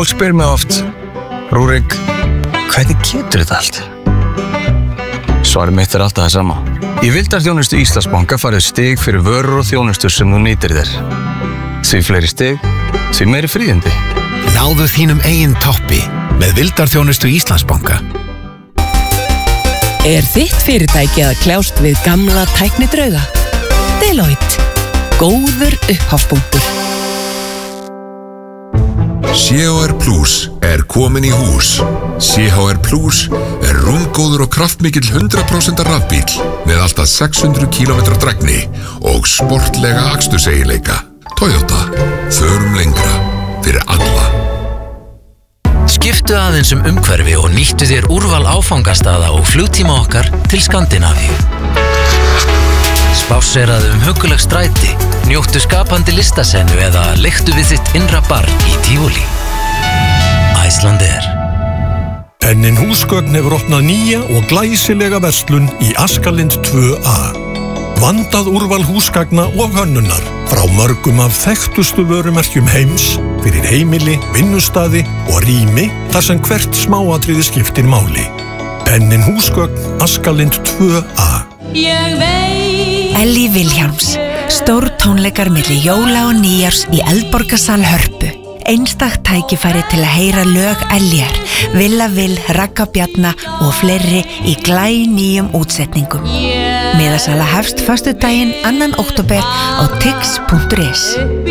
Fólk spyr mig oft, Rúrik, hvernig getur þetta allt? Svarið mitt alltaf það sama. Í vildarþjónustu Íslandsbanka farið stig fyrir vörur og þjónustu sem þú nýtir þér. Því fleiri stig, því meiri fríðindi. Náðu þínum eigin toppi með vildarþjónustu Íslandsbanka. Þitt fyrirtæki að kljást við gamla tæknidrauga? Deloitte. Góður upphafspunktur. CHR Plus komin í hús. CHR Plus rúmgóður og kraftmikill 100% rafbíll með alltaf 600 km drægni og sportlega aksturseiginleika. Toyota. Förum lengra. Fyrir alla. Skiptu aðeins umhverfi og nýttu þér úrval áfangastaða og flugtíma okkar til Skandinavíu. Spásseraðu hugguleg stræti, njóttu skapandi listasenu eða leiktu við þitt innra barn í Tívolí. Icelandair. Pennin húsgögn hefur opnað nýja og glæsilega verslun í Askalind 2A. Vandað úrval húsgagna og hönnunar frá mörgum af þekktustu vörumerkjum heims fyrir heimili, vinnustaði og rými þar sem hvert smáatriði skiptir máli. Pennin húsgögn Askalind 2A. Ellie Vilhjálms, stór tónleikar milli jóla og nýjárs í Eldborgarsal Hörpu. Einstakt tækifæri til að heyra lög Ellýjar, Villa Vill, Ragga Bjarna og fleiri í glænýjum útsetningum. Miðasala hefst föstudaginn 2. október á tix.is.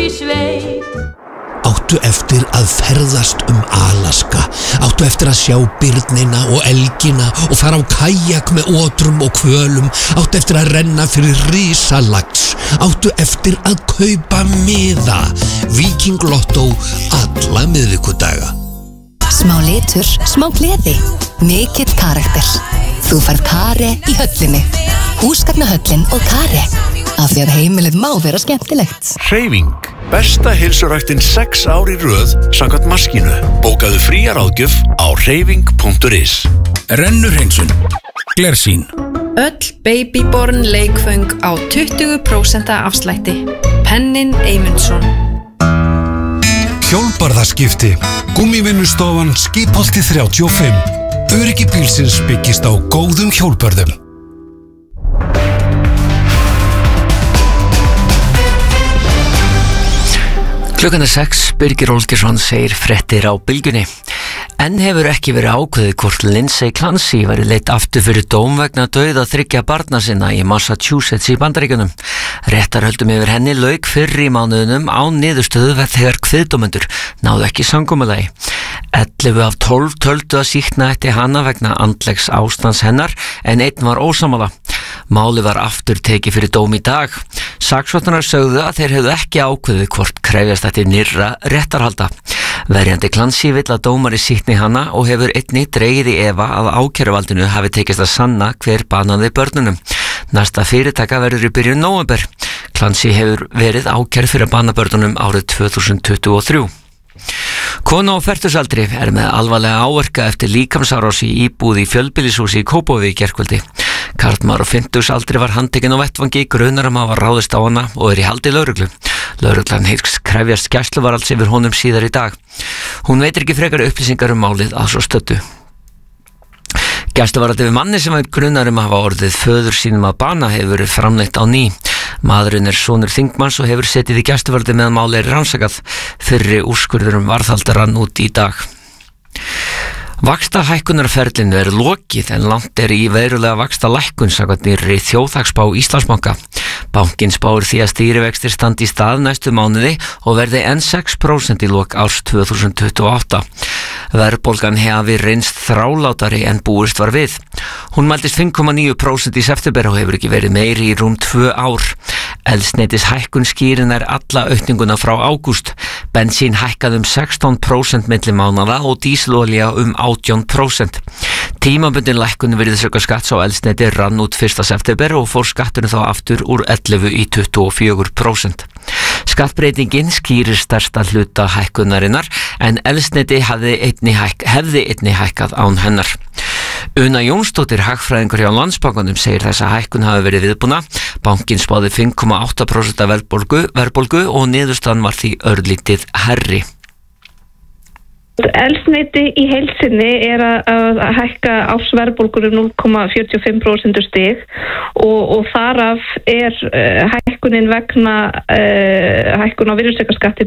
Áttu eftir að ferðast Alaska. Áttu eftir að sjá birnina og elgina og fara á kajak með otrum og hvölum. Áttu eftir að renna fyrir risalax. Áttu eftir að kaupa miða. Viking Lotto alla miðvikudaga. Smá litur, smá gleði. Mikill karakter. Þú færð Kare í höllinni. Húsgagnahöllin og Kare. Af því að heimilið má vera skemmtilegt. Hreyfing. Besta heilsuræktin 6 ár í röð samkvæmt maskínu. Bókaðu fría ráðgjöf á hreyfing.is. Rennurhreinsun. Glersýn. Öll babyborn leikföng á 20% afslætti. Pennin Eymundsson. Hjólbarðaskipti. Gúmmívinnustofan Skipholti 35. Öryggi bílsins byggist á góðum hjólbörðum. Klukkan 6, Birgir Olgeirsson segir fréttir á Bylgjunni. Enn hefur ekki verið ákveðið hvort Lindsay Clancy væri leidd aftur fyrir dóm vegna dauða 3 barna sinna í Massachusetts í Bandaríkjunum. Réttarhöldum yfir henni lauk fyrr í mánuðinum án niðurstöðu þegar kviðdómendur náðu ekki samkomulagi. 11 af 12 töldu að sýkna ætti hana vegna andlegs ástands hennar en einn var ósammála. Máli var aftur tekið fyrir dóm í dag. Saksóknarar sögðu að þeir hefðu ekki ákveðið hvort krefjast ætti nýrra réttarhalda. Verjandi Clancy vill að dómari sýkni hana og hefur einnig dregið í efa að ákæruvaldinu hafi tekist að sanna hver banaði börnunum. Næsta fyrirtaka verður í byrjun nóvember. Clancy hefur verið ákærð fyrir að bana börnunum árið 2023. Kona á fertugsaldri með alvarlega áverka eftir líkamsárás í íbúð í fjölbýlishúsi í Kópavogi í gærkvöldi. Karlmaður á 50-aldri var handtekinn á vettvangi, grunar hafa ráðist á hana og í haldi lögreglu. Lögreglan hyggst krefjast gæsluvarðhalds yfir honum síðar í dag. Hún veitir ekki frekari upplýsingar málið að svo stöddu. Gæsluvarðhald yfir manni sem grunar hafa orðið föður sínum að bana hefur verið framleitt á ný. Maðurinn sonur þingmanns og hefur setið í gæsluvarðhaldi meðan málið rannsakað. Fyrri úrskurður vaxtahald rann út í dag. Vaxtahækkunarferlinu lokið en langt í verulega vaxtalækkun samkvæmt nýrri þjóðhagsspá Íslandsbanka. Bankinn spáir því að stýrivextir standi í stað næstu mánuði og verði enn 6% í lok árs 2028. Verðbólgan hafi reynst þrálátari en búist var við. Hún mældist 5,9% í september og hefur ekki verið meiri í rúm 2 ár. Eldsneytishækkun skýrir nær alla aukninguna frá ágúst. Bensín hækkaði 16% milli mánaða og dísilolía 18%. Tímabundin lækkun virðisaukaskatts á eldsneyti rann út 1. september og fór skatturinn þá aftur úr 11 í 24%. Skattbreytingin skýrir stærsta hluta hækkunarinnar en eldsneyti hefði einnig hækkað án hennar. Una Jónsdóttir, hagfræðingur hjá Landsbankanum, segir þessa hækkun hafi verið viðbúna. Bankinn spáði 5,8% verðbólgu og niðurstaðan var því örlítið hærri. Eldsneyti í heild sinni að hækka ársverðbólgur 0,45% stig og þaraf hækkunin vegna hækkun á virðisaukaskatti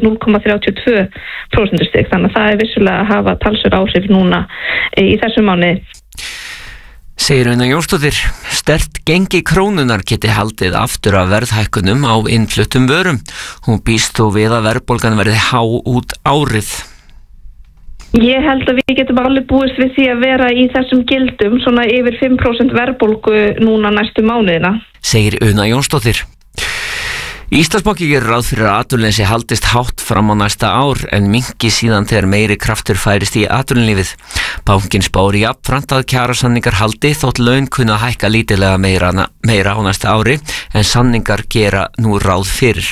0,32% stig, þannig að það vissulega að hafa talsverð áhrif núna í þessum mánuði. Segir Una Jónsdóttir, sterkt gengi krónunar geti haldið aftur af verðhækkunum á innfluttum vörum. Hún býst þó við að verðbólgan verði há út árið. Ég held að við getum alveg búist við því að vera í þessum gildum, svona yfir 5% verðbólgu núna næstu mánuðina. Segir Una Jónsdóttir. Íslandsbanki gerir ráð fyrir að atvinnuleysi haldist hátt fram á næsta ár en minnki síðan þegar meiri kraftur færist í atvinnulífið. Bankinn spáir jafnframt að kjarasamningar haldi þótt laun kunna hækka lítillega meira á næsta ári en samningar gera nú ráð fyrir.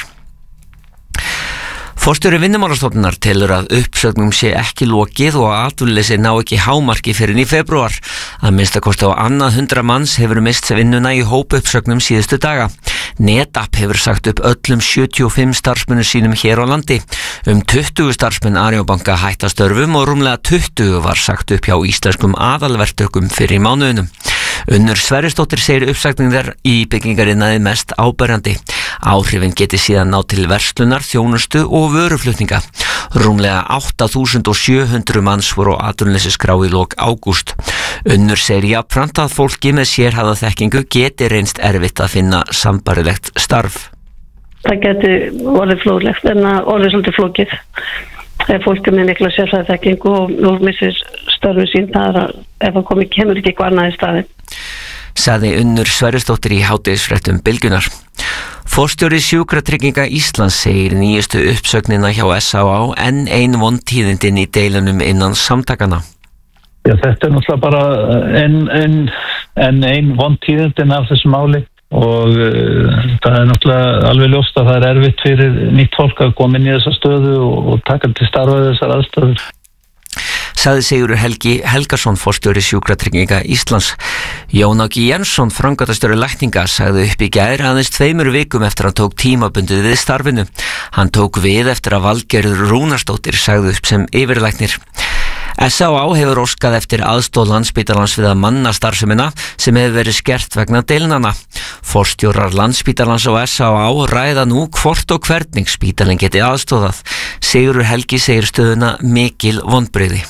Forstjóri Vinnumálastofnunar telur að uppsögnum sé ekki lokið og að atvinnuleysi ná ekki hámarki fyrr en í febrúar. Að minnstakosti á annað 100 manns hefur mist vinnuna í hópuppsögnum síðustu daga. NetApp hefur sagt upp öllum 75 starfsmönnum sínum hér á landi. 20 starfsmenn Arion banka hætta störfum og rúmlega 20 var sagt upp hjá íslenskum aðalverktökum fyrir í mánuðinum. Unnur Sverrisdóttir segir uppsagningar í byggingariðnaði mest áberandi. Áhrifin geti síðan ná til verslunar, þjónustu og vöruflutninga. Rúmlega 8.700 manns voru á atvinnuleysisskrá í lok ágúst. Unnur segir jafnframt að fólki með sérhæfða þekkingu geti reynst erfitt að finna sambarilegt starf. Það geti orðið flóðlegt en orðið svolítið flókið. Ef fólk með mikla sérhæfða þekkingu og missir störfu sín, ef það kemur ekki eitthvað annað í staðinn. Sagði Unnur Sverrisdóttir í hádegisfréttum Bylgjunnar. Forstjóri Sjúkratrygginga Íslands segir nýjustu uppsögnina hjá SÁÁ enn ein vontíðindin í deilunum innan samtakana. Já, þetta náttúrulega bara enn ein vontíðindin af þessu máli og það náttúrulega alveg ljóst að það erfitt fyrir nýtt fólk að koma inn í þessa stöðu og taka til starfa þessar aðstöður. Sagði Sigurður Helgi Helgason, forstjóri Sjúkratrygginga Íslands. Jón Áki Jensson, framkvæmdastjóri lækninga, sagði upp í gær aðeins 2 vikum eftir að hann tók tímabundið við starfinu. Hann tók við eftir að Valgerður Rúnarsdóttir sagði upp sem yfirlæknir. SÁÁ hefur óskað eftir aðstoð Landspítalans við að manna starfsemina sem hefur verið skert vegna deilnanna. Forstjórar Landspítalans og SÁÁ ræða nú hvort og hvernig spítalinn geti aðstóðað. Sigurður Helgi segir stöðuna mikil vonbrigði.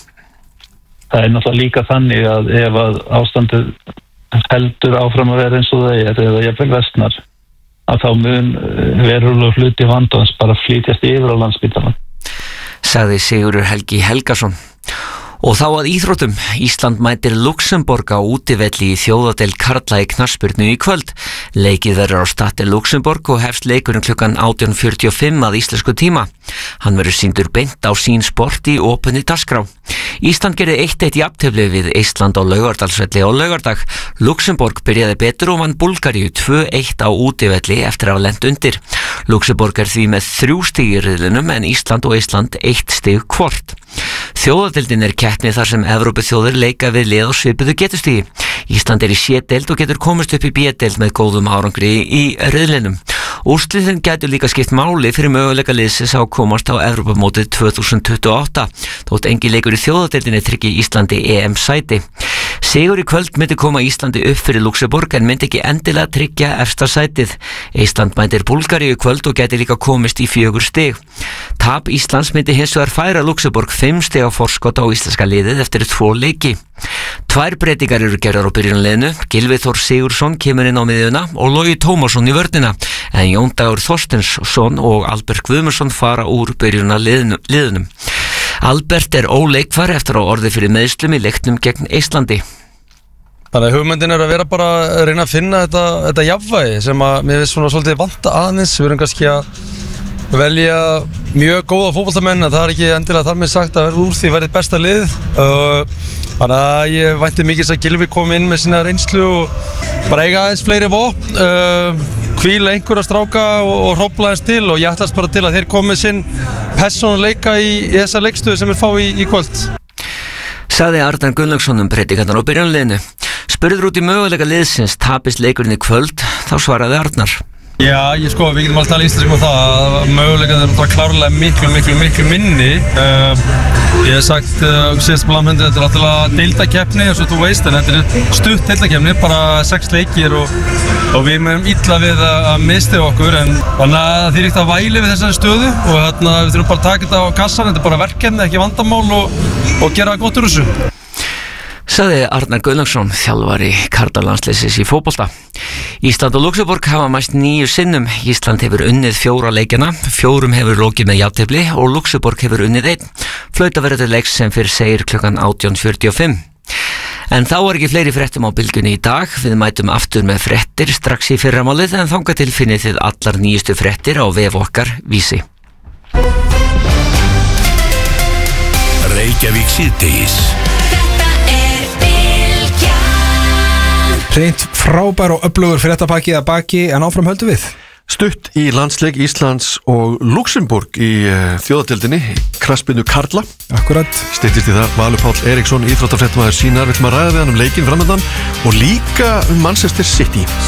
Það náttúrulega líka þannig að ef að ástandið heldur áfram að vera eins og það eða jafnvel versnar, að þá mun verulega hluti vandans bara flytjast yfir á Landspítalann. Sagði Sigurður Helgi Helgason. Og þá að íþróttum. Ísland mætir Luxemborg á útivelli í þjóðadeild karla í knattspyrnu í kvöld. Leikið verður á Stade Luxemborg og hefst leikurinn klukkan 18:45 að íslensku tíma. Hann verður sýndur beint á sín sport í opinni dagskrá. Ísland gerði 1-1 jafntefli við Eistland á Laugardalsvelli á laugardag. Luxemborg byrjaði betur og vann Búlgaríu 2-1 á útivelli eftir að hafa lent undir. Luxemborg því með 3 stig í riðlinum en Ísland og Eistland 1 stig hvort. Þjóðadeildin keppni þar sem Evrópuþjóðir leika við lið á svipuðu getustigi. Ísland í C-deild og getur komist upp í B-deild með góðum árangri í riðlinum. Úrslitin gætu líka skipt máli fyrir möguleika liðsins á komast á Evrópumótið 2028, þótt engin leikur í þjóðadeildinni tryggi Íslandi EM-sæti. Sigur í kvöld myndi koma Íslandi upp fyrir Luxemborg en myndi ekki endilega tryggja efsta sætið. Ísland mætir Búlgaríu í kvöld og gæti líka komist í 4 stig. Tap Íslands myndi hins vegar færa Luxemborg 5 stig á forskot á íslenska liðið eftir 2 leiki. 2 breytingar eru gerðar á byrjunarliðinu. Gylfi Þór Sigurðsson kemur inn á miðjuna og Logi Tómasson í vörnina, en Jón Dagur Þorsteinsson og Albert Guðmundsson fara úr byrjunarliðinum. Albert óleikfær eftir að orði fyrir meiðslum í leiknum gegn Eistlandi. Þannig að hugmyndin að vera bara að reyna að finna þetta jafnvægi sem að mér finnst svona svolítið vanta aðeins. Við erum kannski að velja mjög góða fótboltamenn, en það ekki endilega þar með sagt að verða úr því verið besta lið. Þannig að ég vænti mikið að Gylfi komi inn með sína reynslu og bara eiga aðeins fleiri vopn, hvíla einhverja stráka og hrófla aðeins til, og ég ætlast bara til að þeir komi sinn persónuleika í þessa leikstöðu sem við fá í kvöld. Sagði Arnar Gunnlaugsson breytingarnar á byrjunarliðinu. Spurður út í möguleika liðsins tapist leikurinn í kvöld, þá svaraði Arnar. Já, við getum alltaf að lýsta sig á það að möguleika þeir eru klárlega miklu minni. Ég hef sagt síðast blámhendur, þetta alltaf deildakeppni eins og þú veist, en þetta stutt deildakeppni, bara 6 leikir og við meðum illa við að misti okkur, en þannig að þið ríkt að væli við þessari stöðu og við þurfum bara að taka þetta á kassan, þetta bara verkefni, ekki vandamál og gera gott úr þessu. Sagði Arnar Guðnason, þjálfari karlalandsliðsins í fótbolta. Ísland og Luxemborg hafa mæst 9 sinnum. Ísland hefur unnið 4 leikjana, 4 hefur lokið með jafntefli og Luxemborg hefur unnið 1. Flautaverður leiks sem fyrr segir klukkan 18:45. En þá ekki fleiri fréttum á bylgjunni í dag. Við mætum aftur með fréttir strax í fyrramálið, en þangað til finnið þið allar nýjustu fréttir á vef okkar Vísi. Reykjavík síðdegis. Hreint frábær og öflugur fréttapakki að baki, en áfram höldum við. Stutt í landsleik Íslands og Luxemborg í þjóðadeildinni, kraspinu karla. Akkurat. Styttist í það Valur Páll Eriksson, íþróttafréttamaður sínar, við ætlum að ræða við hann leikinn framöndan og líka Manchester City.